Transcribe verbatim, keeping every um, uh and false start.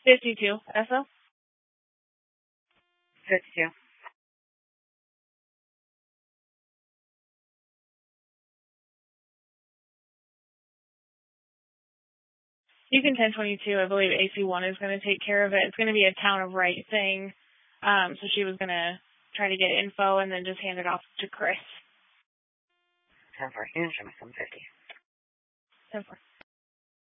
fifty-two. S O? fifty-two. You can ten twenty-two. I believe A C one is going to take care of it. It's going to be a town of Wright thing. Um, so she was going to try to get info and then just hand it off to Chris. ten four. You can show me some fifty. ten four.